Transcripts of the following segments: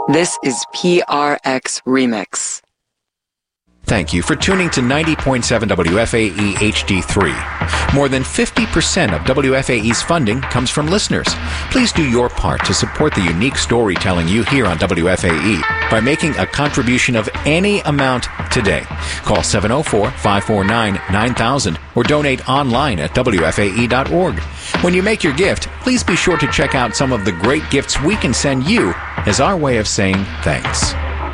This is PRX Remix. Thank you for tuning to 90.7 WFAE HD3. More than 50% of WFAE's funding comes from listeners. Please do your part to support the unique storytelling you hear on WFAE by making a contribution of any amount today. Call 704-549-9000 or donate online at WFAE.org. When you make your gift, please be sure to check out some of the great gifts we can send you as our way of saying thanks.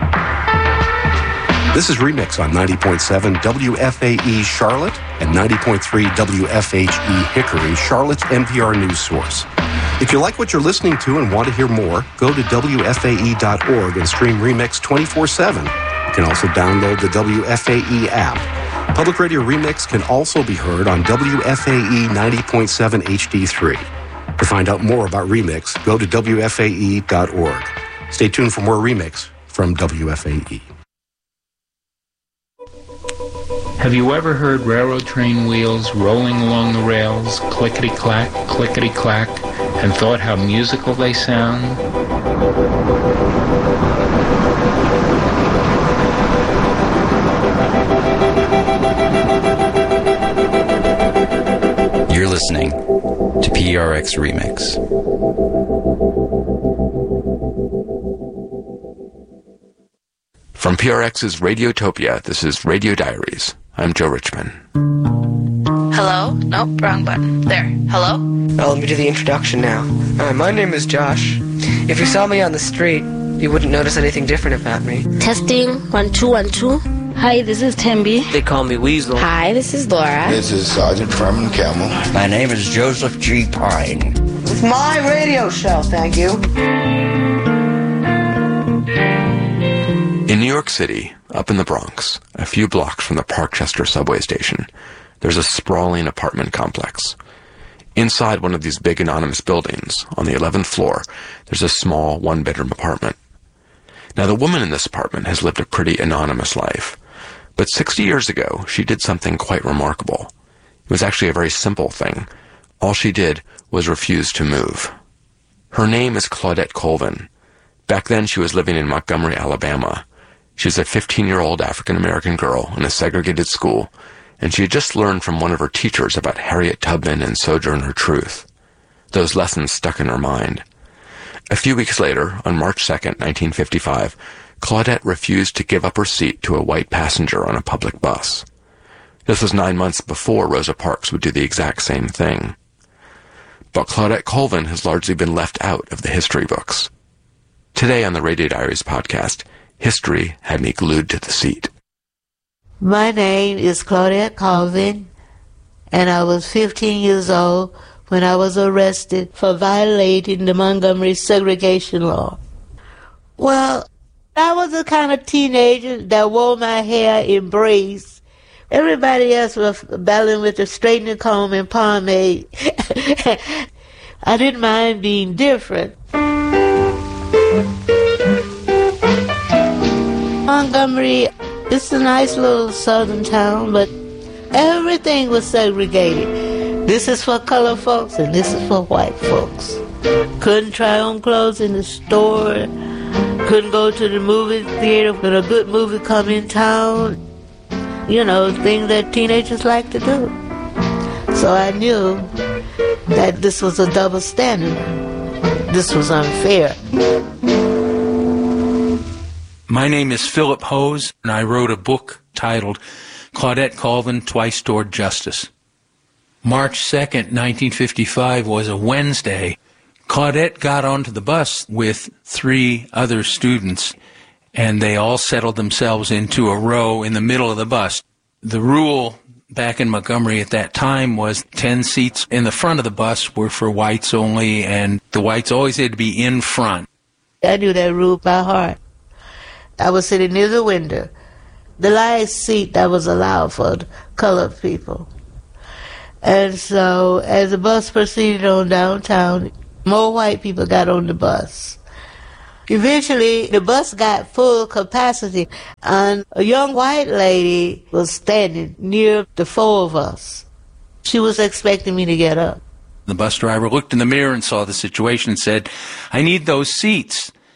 This is Remix on 90.7 WFAE Charlotte and 90.3 WFHE Hickory, Charlotte's NPR news source. If you like what you're listening to and want to hear more, go to WFAE.org and stream Remix 24/7. You can also download the WFAE app. Public Radio Remix can also be heard on WFAE 90.7 HD3. To find out more about Remix, go to WFAE.org. Stay tuned for more Remix from WFAE. Have you ever heard railroad train wheels rolling along the rails, clickety-clack, clickety-clack, and thought how musical they sound? You're listening to PRX Remix. From PRX's Radiotopia, this is Radio Diaries. I'm Joe Richman. Hello? Nope, wrong button. There. Hello? Well, let me do the introduction now. My name is Josh. If you saw me on the street, you wouldn't notice anything different about me. Testing, 1 2 1 2. Hi, this is Tembi. They call me Weasel. Hi, this is Laura. This is Sergeant Furman Camel. My name is Joseph G. Pine. It's my radio show, thank you. In New York City, up in the Bronx, a few blocks from the Parkchester subway station, there's a sprawling apartment complex. Inside one of these big anonymous buildings, on the 11th floor, there's a small one-bedroom apartment. Now, the woman in this apartment has lived a pretty anonymous life, but 60 years ago, she did something quite remarkable. It was actually a very simple thing. All she did was refuse to move. Her name is Claudette Colvin. Back then, she was living in Montgomery, Alabama. She was a 15-year-old African-American girl in a segregated school, and she had just learned from one of her teachers about Harriet Tubman and Sojourner Truth. Those lessons stuck in her mind. A few weeks later, on March 2nd, 1955, Claudette refused to give up her seat to a white passenger on a public bus. This was 9 months before Rosa Parks would do the exact same thing. But Claudette Colvin has largely been left out of the history books. Today on the Radio Diaries podcast, history had me glued to the seat. My name is Claudette Colvin, and I was 15 years old when I was arrested for violating the Montgomery segregation law. Well, I was the kind of teenager that wore my hair in braids. Everybody else was battling with the straightening comb and pomade. I didn't mind being different. Montgomery, it's a nice little southern town, but everything was segregated. This is for colored folks and this is for white folks. Couldn't try on clothes in the store. Couldn't go to the movie theater when a good movie come in town. You know, things that teenagers like to do. So I knew that this was a double standard. This was unfair. My name is Philip Hose, and I wrote a book titled Claudette Colvin, Twice Toward Justice. March 2nd, 1955 was a Wednesday. Claudette got onto the bus with 3 other students, and they all settled themselves into a row in the middle of the bus. The rule back in Montgomery at that time was 10 seats in the front of the bus were for whites only, and the whites always had to be in front. I knew that rule by heart. I was sitting near the window, the last seat that was allowed for colored people. And so as the bus proceeded on downtown, more white people got on the bus. Eventually, the bus got full capacity, and a young white lady was standing near the 4 of us. She was expecting me to get up. The bus driver looked in the mirror and saw the situation and said, "I need those seats."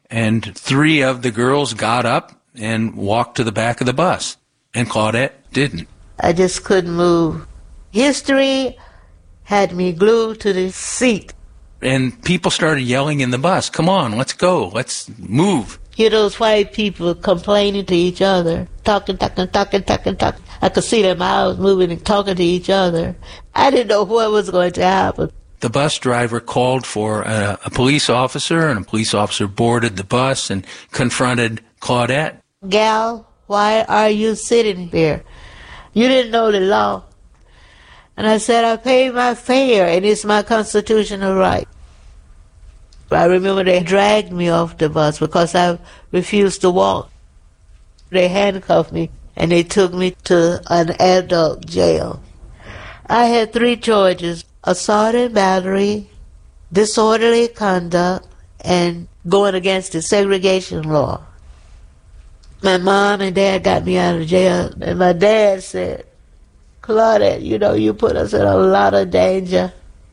and 3 of the girls got up and walked to the back of the bus, and Claudette didn't. I just couldn't move. History had me glued to the seat. And people started yelling in the bus, "Come on, let's go, let's move." Hear those white people complaining to each other, talking. I could see their mouths moving and talking to each other. I didn't know what was going to happen. The bus driver called for a police officer, and a police officer boarded the bus and confronted Claudette. "Gal, why are you sitting there? You didn't know the law." And I said, "I paid my fare, and it's my constitutional right." I remember they dragged me off the bus because I refused to walk. They handcuffed me, and they took me to an adult jail. I had 3 charges: assault and battery, disorderly conduct, and going against the segregation law. My mom and dad got me out of jail, and my dad said, "Claudette, you put us in a lot of danger,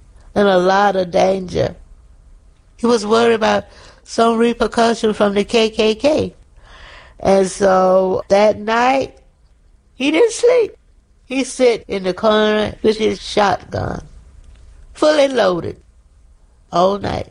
He was worried about some repercussion from the KKK. And so that night, he didn't sleep. He sat in the corner with his shotgun, fully loaded, all night.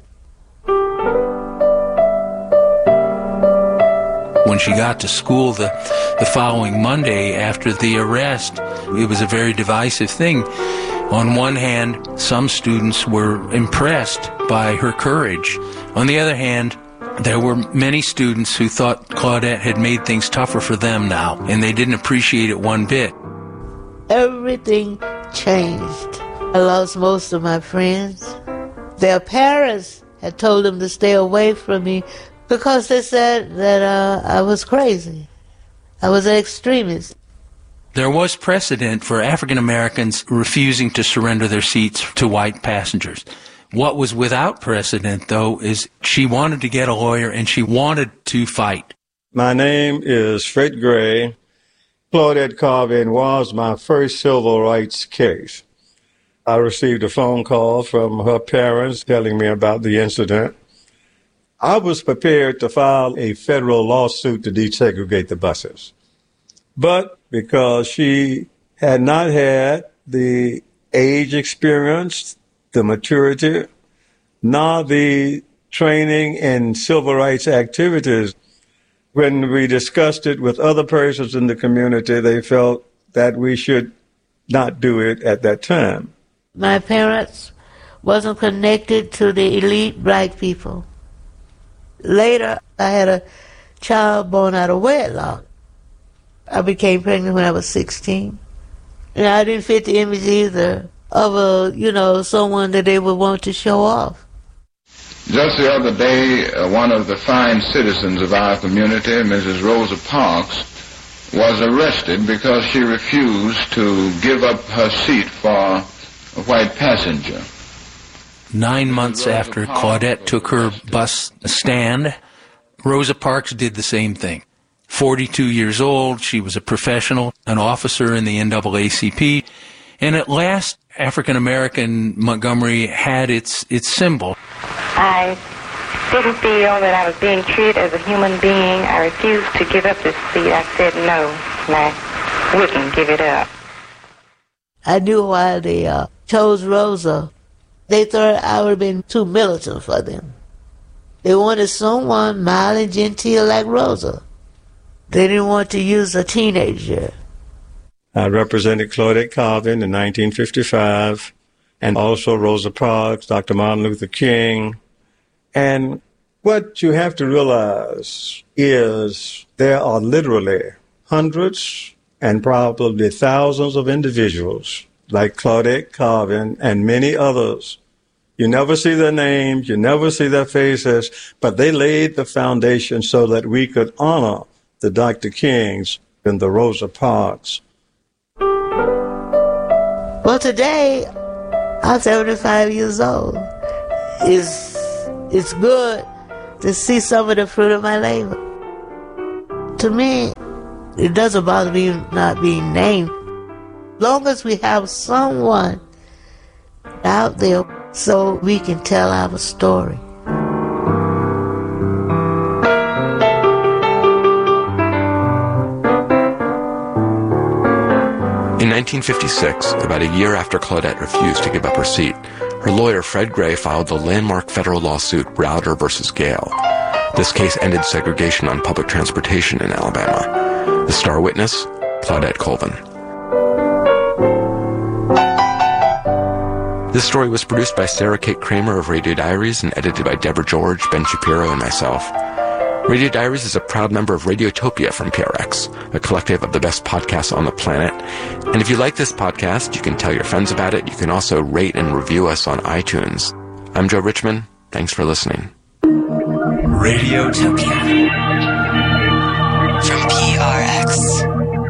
When she got to school the following Monday after the arrest, it was a very divisive thing. On one hand, some students were impressed by her courage. On the other hand, there were many students who thought Claudette had made things tougher for them now, and they didn't appreciate it one bit. Everything changed. I lost most of my friends. Their parents had told them to stay away from me because they said that I was crazy. I was an extremist. There was precedent for African Americans refusing to surrender their seats to white passengers. What was without precedent, though, is she wanted to get a lawyer and she wanted to fight. My name is Fred Gray. Claudette Colvin was my first civil rights case. I received a phone call from her parents telling me about the incident. I was prepared to file a federal lawsuit to desegregate the buses. But because she had not had the age experience, the maturity, nor the training in civil rights activities, when we discussed it with other persons in the community, they felt that we should not do it at that time. My parents wasn't connected to the elite black people. Later, I had a child born out of wedlock. I became pregnant when I was 16. And I didn't fit the image either of someone that they would want to show off. Just the other day, one of the fine citizens of our community, Mrs. Rosa Parks, was arrested because she refused to give up her seat for a white passenger. 9 months after Claudette took her bus stand, Rosa Parks did the same thing. 42 years old, she was a professional, an officer in the NAACP, and at last, African-American Montgomery had its symbol. I didn't feel that I was being treated as a human being. I refused to give up this seat. I said no, and I wouldn't give it up. I knew why they chose Rosa. They thought I would have been too militant for them. They wanted someone mild and genteel like Rosa. They didn't want to use a teenager. I represented Claudette Colvin in 1955, and also Rosa Parks, Dr. Martin Luther King. And what you have to realize is there are literally hundreds and probably thousands of individuals like Claudette Colvin and many others. You never see their names, you never see their faces, but they laid the foundation so that we could honor the Dr. Kings and the Rosa Parks. Well, today, I'm 75 years old. It's good to see some of the fruit of my labor. To me, it doesn't bother me not being named. As long as we have someone out there so we can tell our story. 1956, about a year after Claudette refused to give up her seat, her lawyer Fred Gray filed the landmark federal lawsuit Browder v. Gale. This case ended segregation on public transportation in Alabama. The star witness, Claudette Colvin. This story was produced by Sarah Kate Kramer of Radio Diaries and edited by Deborah George, Ben Shapiro, and myself. Radio Diaries is a proud member of Radiotopia from PRX, a collective of the best podcasts on the planet. And if you like this podcast, you can tell your friends about it. You can also rate and review us on iTunes. I'm Joe Richmond. Thanks for listening. Radiotopia from PRX.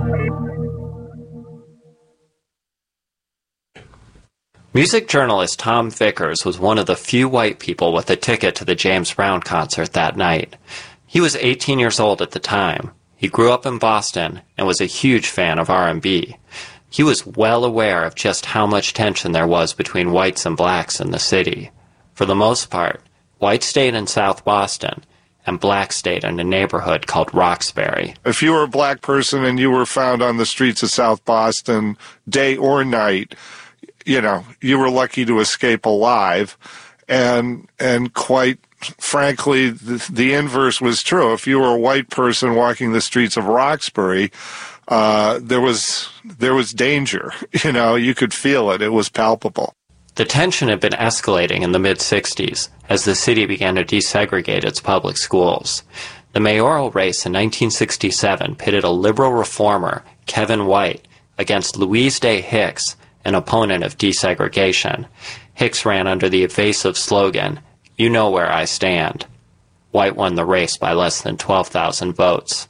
Music journalist Tom Vickers was one of the few white people with a ticket to the James Brown concert that night. He was 18 years old at the time. He grew up in Boston and was a huge fan of R&B. He was well aware of just how much tension there was between whites and blacks in the city. For the most part, whites stayed in South Boston, and blacks stayed in a neighborhood called Roxbury. If you were a black person and you were found on the streets of South Boston, day or night, you know, you were lucky to escape alive. And quite frankly, the inverse was true. If you were a white person walking the streets of Roxbury, there was danger. You know, you could feel it. It was palpable. The tension had been escalating in the mid-'60s as the city began to desegregate its public schools. The mayoral race in 1967 pitted a liberal reformer, Kevin White, against Louise Day Hicks, an opponent of desegregation. Hicks ran under the evasive slogan, "You know where I stand." White won the race by less than 12,000 votes.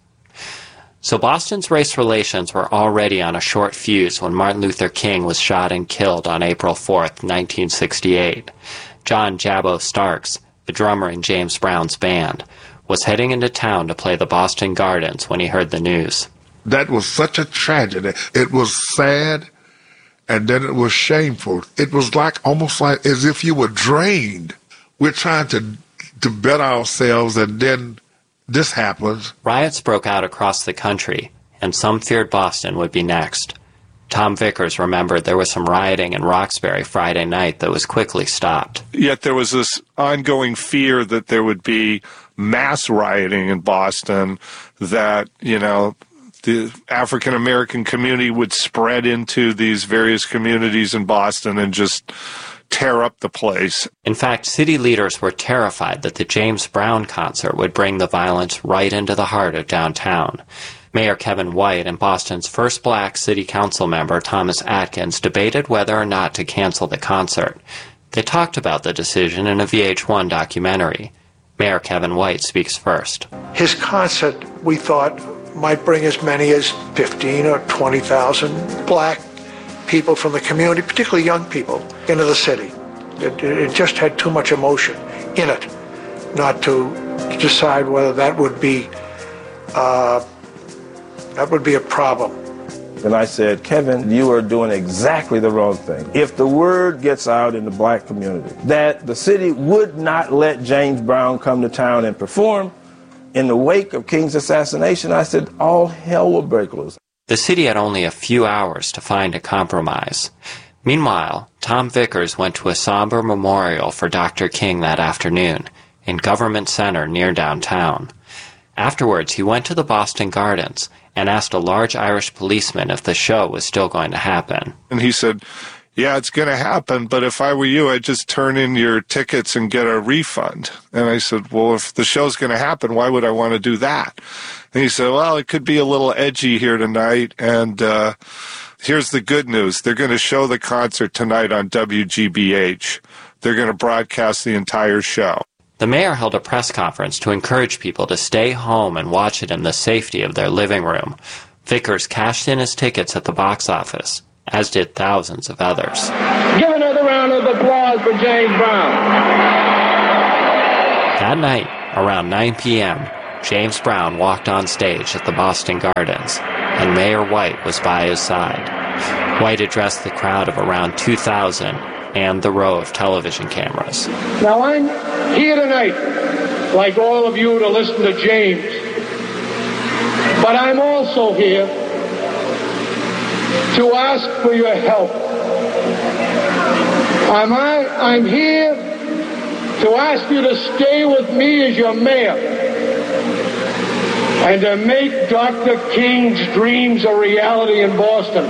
So Boston's race relations were already on a short fuse when Martin Luther King was shot and killed on April 4th, 1968. John Jabbo Starks, the drummer in James Brown's band, was heading into town to play the Boston Gardens when he heard the news. That was such a tragedy. It was sad, and then it was shameful. It was almost like as if you were drained. We're trying to better ourselves, and then this happens. Riots broke out across the country, and some feared Boston would be next. Tom Vickers remembered there was some rioting in Roxbury Friday night that was quickly stopped. Yet there was this ongoing fear that there would be mass rioting in Boston, that, you know, the African-American community would spread into these various communities in Boston and just tear up the place. In fact, city leaders were terrified that the James Brown concert would bring the violence right into the heart of downtown. Mayor Kevin White and Boston's first black city council member, Thomas Atkins, debated whether or not to cancel the concert. They talked about the decision in a VH1 documentary. Mayor Kevin White speaks first. His concert, we thought, might bring as many as 15 or 20,000 black people from the community, particularly young people, into the city. It just had too much emotion in it not to decide whether that would be a problem. And I said, Kevin, you are doing exactly the wrong thing. If the word gets out in the black community that the city would not let James Brown come to town and perform, in the wake of King's assassination, I said, all hell will break loose. The city had only a few hours to find a compromise. Meanwhile, Tom Vickers went to a somber memorial for Dr. King that afternoon in Government Center near downtown. Afterwards, he went to the Boston Gardens and asked a large Irish policeman if the show was still going to happen. And he said, yeah, it's going to happen, but if I were you, I'd just turn in your tickets and get a refund. And I said, well, if the show's going to happen, why would I want to do that? And he said, well, it could be a little edgy here tonight, and here's the good news. They're going to show the concert tonight on WGBH. They're going to broadcast the entire show. The mayor held a press conference to encourage people to stay home and watch it in the safety of their living room. Vickers cashed in his tickets at the box office, as did thousands of others. Give another round of applause for James Brown. That night, around 9 p.m., James Brown walked on stage at the Boston Gardens, and Mayor White was by his side. White addressed the crowd of around 2,000 and the row of television cameras. Now, I'm here tonight, like all of you, to listen to James. But I'm also here to ask for your help. I'm here to ask you to stay with me as your mayor and to make Dr. King's dreams a reality in Boston.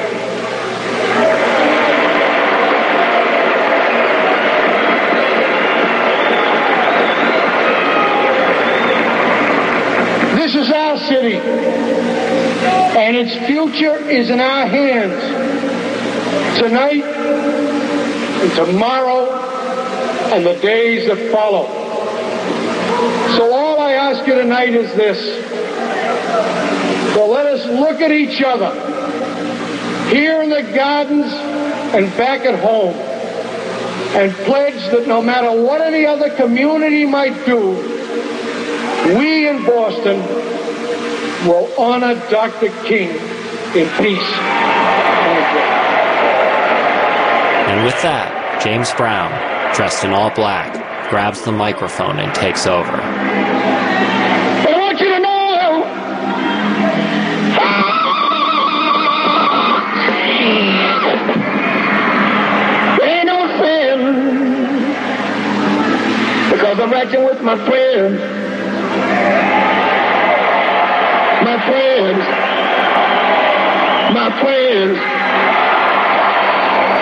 This is our city, and its future is in our hands. Tonight and tomorrow and the days that follow. So all I ask you tonight is this. So let us look at each other here in the gardens and back at home and pledge that no matter what any other community might do, we in Boston will honor Dr. King in peace. And with that, James Brown, dressed in all black, grabs the microphone and takes over. I want you to know, there ain't no sin, because I'm right here with my friends. My friends.